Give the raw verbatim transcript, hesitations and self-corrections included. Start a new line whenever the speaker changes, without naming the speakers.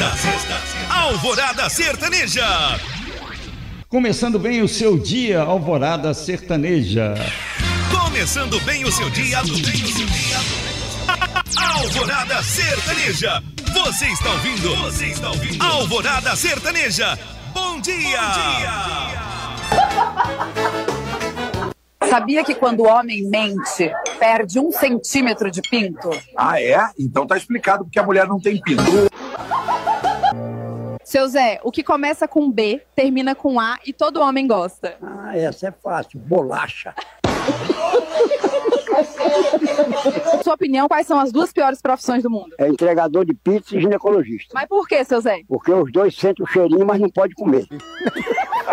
Alvorada Sertaneja.
Começando bem o seu dia, Alvorada Sertaneja.
Começando bem o seu dia. Alvorada Sertaneja. Você está ouvindo? Você está ouvindo? Alvorada Sertaneja. Bom dia. Bom dia.
Sabia que quando o homem mente, perde um centímetro de pinto?
Ah, é? Então tá explicado porque a mulher não tem pinto.
Seu Zé, o que começa com B, termina com A e todo homem gosta?
Ah, essa é fácil. Bolacha.
Sua opinião, quais são as duas piores profissões do mundo?
É entregador de pizza e ginecologista.
Mas por que, seu Zé?
Porque os dois sentem o cheirinho, mas não pode comer.